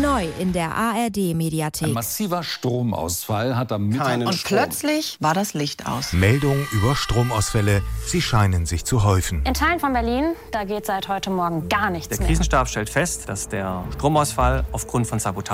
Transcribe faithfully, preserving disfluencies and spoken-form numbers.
Neu in der A R D-Mediathek. Ein massiver Stromausfall hat am Mittag... Keinen Und Strom. plötzlich war das Licht aus. Meldungen über Stromausfälle, sie scheinen sich zu häufen. In Teilen von Berlin, da geht seit heute Morgen gar nichts Der mehr. Krisenstab stellt fest, dass der Stromausfall aufgrund von Sabotage